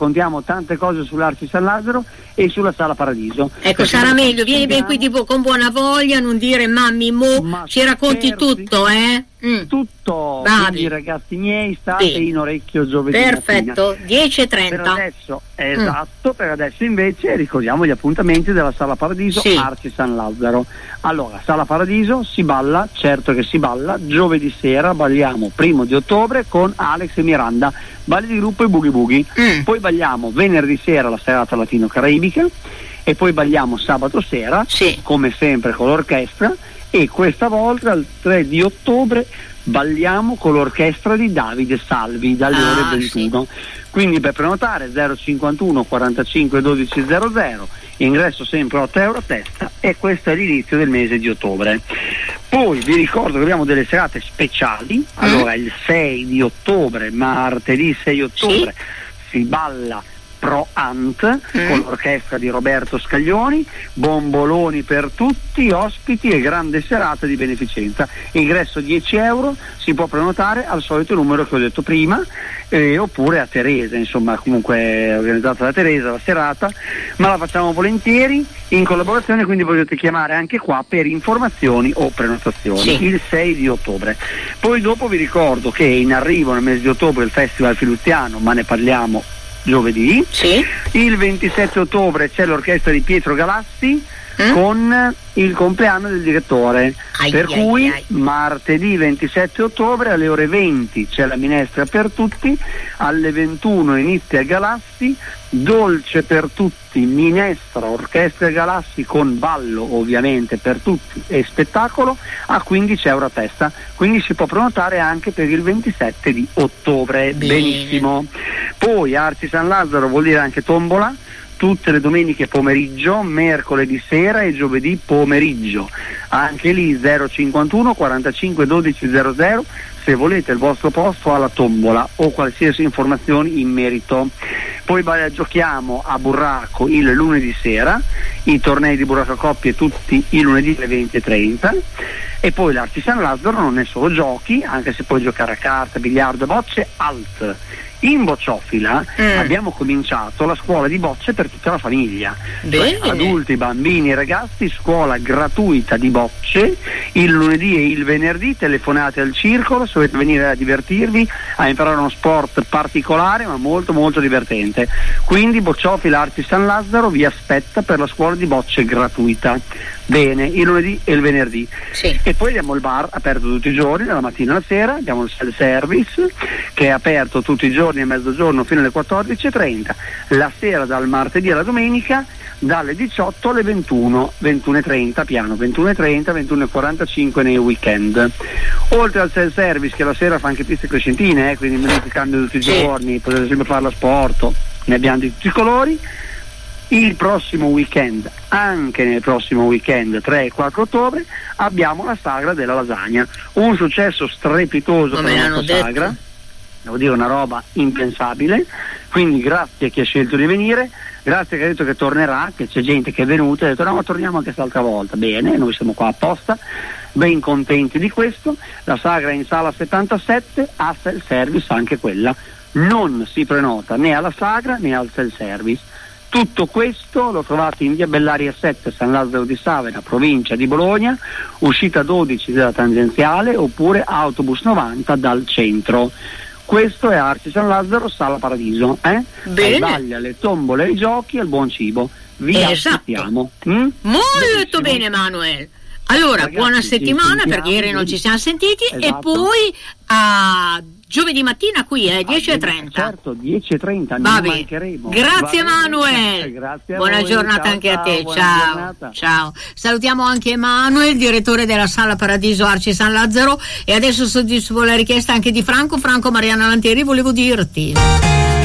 raccontiamo tante cose sull'Arci San Lazzaro e sulla Sala Paradiso. Ecco, sarà meglio, vieni ben qui tipo con buona voglia, non dire mammi ci racconti tutto, tutto. Quindi, ragazzi miei, state in orecchio giovedì perfetto, 10:30 per adesso. Esatto, per adesso invece ricordiamo gli appuntamenti della Sala Paradiso, Arci San Lazzaro. Allora, Sala Paradiso si balla, certo che si balla, giovedì sera balliamo 1 ottobre con Alex e Miranda, balli di gruppo e Boogie Boogie. Poi balliamo venerdì sera la serata latino-caraibica e poi balliamo sabato sera, come sempre con l'orchestra, e questa volta il 3 di ottobre balliamo con l'orchestra di Davide Salvi dalle ore 21. Quindi per prenotare 051 45 12 00, ingresso sempre 8 euro a testa, e questo è l'inizio del mese di ottobre. Poi vi ricordo che abbiamo delle serate speciali. Allora il 6 di ottobre, martedì 6 ottobre, si balla Pro Ant con l'orchestra di Roberto Scaglioni, bomboloni per tutti, ospiti e grande serata di beneficenza. Ingresso 10 euro, si può prenotare al solito numero che ho detto prima, oppure a Teresa, insomma comunque è organizzata da Teresa la serata, ma la facciamo volentieri in collaborazione, quindi potete chiamare anche qua per informazioni o prenotazioni il 6 di ottobre. Poi dopo vi ricordo che in arrivo nel mese di ottobre il Festival Filuziano, ma ne parliamo giovedì. Il 27 ottobre c'è l'orchestra di Pietro Galassi con il compleanno del direttore, per cui martedì 27 ottobre alle ore 20 c'è la minestra per tutti, alle 21 inizia Galassi, dolce per tutti, minestra, orchestra Galassi con ballo ovviamente per tutti e spettacolo a 15 euro a testa, quindi si può prenotare anche per il 27 di ottobre. Benissimo. Poi Arci San Lazzaro vuol dire anche tombola, tutte le domeniche pomeriggio, mercoledì sera e giovedì pomeriggio, anche lì 051 45 12 00 se volete il vostro posto alla tombola o qualsiasi informazione in merito. Poi giochiamo a burraco il lunedì sera, i tornei di burraco a coppie tutti i lunedì alle 20:30, e poi l'Arci San Lazzaro non è solo giochi, anche se puoi giocare a carte, biliardo e bocce, alt. In Bocciofila abbiamo cominciato la scuola di bocce per tutta la famiglia, cioè adulti, bambini e ragazzi, scuola gratuita di bocce il lunedì e il venerdì, telefonate al circolo se volete venire a divertirvi, a imparare uno sport particolare ma molto molto divertente. Quindi Bocciofila Arci San Lazzaro vi aspetta per la scuola di bocce gratuita. Bene, il lunedì e il venerdì. E poi abbiamo il bar aperto tutti i giorni, dalla mattina alla sera, abbiamo il self-service che è aperto tutti i giorni a mezzogiorno fino alle 14:30, la sera dal martedì alla domenica dalle 18 alle 21, 21:30 piano, 21:30, 21:45 nei weekend. Oltre al self-service che la sera fa anche piste crescentine, quindi menù che cambia tutti i giorni, potete sempre farlo a sport, ne abbiamo di tutti i colori. Il prossimo weekend, anche nel prossimo weekend 3 e 4 ottobre, abbiamo la sagra della lasagna, un successo strepitoso per la nostra sagra, devo dire una roba impensabile, quindi grazie a chi ha scelto di venire, grazie a chi ha detto che tornerà, che c'è gente che è venuta e ha detto no, ma torniamo anche quest'altra volta. Bene, noi siamo qua apposta, ben contenti di questo. La sagra è in sala 77, a self-service anche quella, non si prenota né alla sagra né al self-service. Tutto questo lo trovate in via Bellaria 7, San Lazzaro di Savena, provincia di Bologna, uscita 12 della tangenziale, oppure autobus 90 dal centro. Questo è Arci San Lazzaro, Sala Paradiso, ai balli, alle tombole, ai giochi e al buon cibo. Vi aspettiamo. Molto bene, Manuel. Allora, ragazzi, buona settimana, perché ieri non ci siamo sentiti, e poi a giovedì mattina qui 10:30. Certo, 10:30, non mancheremo. Grazie Manuel. Grazie a buona voi. Giornata Ciao, anche a te. ciao. Ciao. Salutiamo anche Manuel, direttore della Sala Paradiso Arci San Lazzaro, e adesso soddisfo la richiesta anche di Franco Mariana Lantieri, volevo dirti